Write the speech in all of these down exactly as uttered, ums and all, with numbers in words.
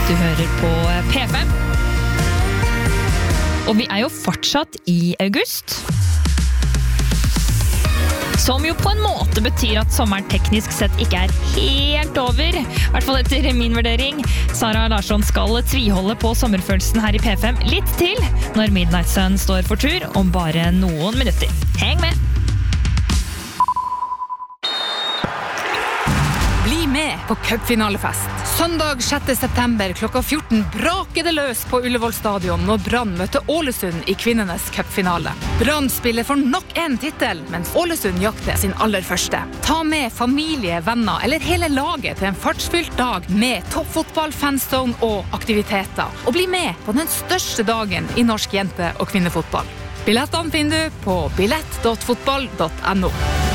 Du hører på P fem. Og vi er jo fortsatt i august. Som jo på en måte betyr at sommeren teknisk sett ikke er helt over. I hvert fall etter min vurdering. Sara Larsson skal tviholde på sommerfølelsen her i P fem litt til når Midnight Sun står for tur om bare noen minutter. Heng med! Bli med på cupfinalefest. Søndag sjette september klokka fjorten braker det løs på Ullevål stadion når Brann møter Ålesund i kvinnenes cupfinale. Brann spiller for nok en titel, mens Ålesund jakter sin aller første. Ta med familie, venner eller hele laget til en fartsfylt dag med toppfotball, fanzone og aktiviteter. Og bli med på den største dagen i norsk jente- og kvinnefotball. Billettene finner du på billett punktum fotball punktum no.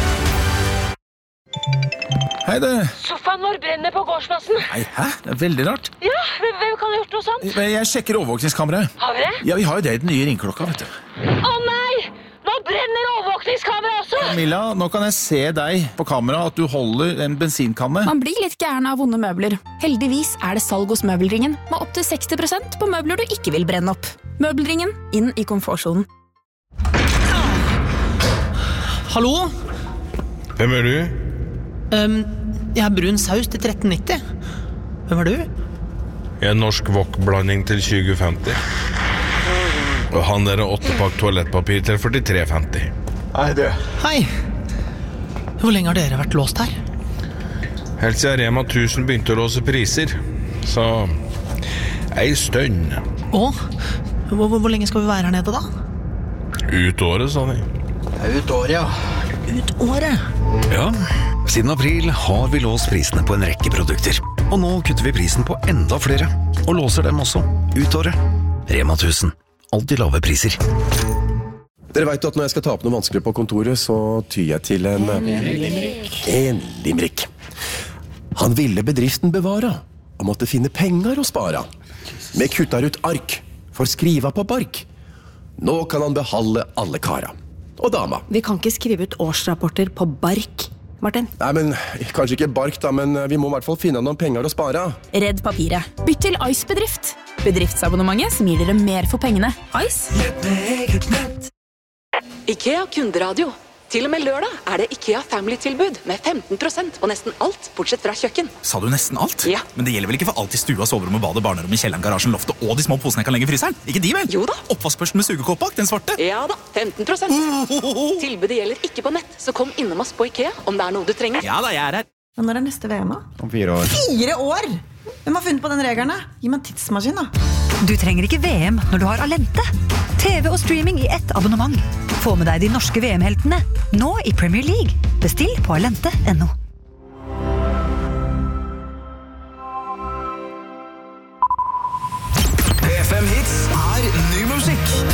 Hei det. Sofaen vår brenner på gårdsplassen. Nei, hæ? Det er veldig rart. Ja, hvem kan ha gjort noe sånt? Jeg sjekker overvåkningskameraet. Har vi det? Ja, vi har jo det i den nye ringklokka, vet du. Å nei! Nå brenner overvåkningskameraet også! Milla, nå kan jeg se deg på kamera at du holder en bensinkanne. Man blir litt gæren av vonde møbler. Heldigvis er det salg hos Møbelringen med opp til seksti prosent på møbler du ikke vil brenne opp. Møbelringen, inn i komfortsonen. Hallo? Hvem er du? Um, jeg har brun saus til tretten nitti. Hvem er du? Jeg er norsk wok-blanding til tjue femti. Og han der er åttepakk toalettpapir til førtitre femti. Hei, du. Hei. Hvor lenge har dere vært låst her? Helt siden Rema tusen begynte å låse priser. Så ei stønn. Og? Hvor, hvor, hvor lenge skal vi være her nede da? Ut året, sa de. Ut året, ja. Ut året? Ja, siden april har vi låst prisene på en rekke produkter. Og nå kutter vi prisen på enda flere, og låser dem også ut året. Rema tusen. Alltid lave priser. Dere vet at når jeg skal ta opp noe vanskelig på kontoret, så tyr jeg til en... En limerick. En limerick. Han ville bedriften bevara, og måtte finne penger å spara. Med kuttar ut ark, for skriva på bark. Nå kan han behalde alle kara. Og dama. Vi kan ikke skrive ut årsrapporter på bark, Martin. Nei, men kanskje ikke bark da, men vi må i hvert fall finne noen penger å spare. Redd papiret. Bytt til Ice Bedrift. Bedriftsabonnementet som gir dere mer for pengene. Ice. IKEA kunderadio. Til og med lørdag er det IKEA Family-tilbud med femten prosent på nesten alt, bortsett fra kjøkken. Sa du nesten alt? Ja. Men det gjelder vel ikke for alt i stua, soverommet, badet, barnerommet, kjelleren, garasjen, loftet og de små posene jeg kan legge i fryseren? Ikke de vel? Jo da. Oppvaskbørsten med sugekåp bak, den svarte? Ja da, femten prosent. Tilbudet gjelder ikke på nett, så kom innom oss på IKEA om det er noe du trenger. Ja da, jeg er her. Og når er neste V M da? Om fire år. Fire år? Hvem har funnet på den regelen da? Gi meg en tidsmaskin da. Du trenger ikke V M når du har Alente. T V og streaming i ett abonnement. Få med deg de norske V M-heltene, nå i Premier League. Bestill på alente punktum no. P fem Hits er nummer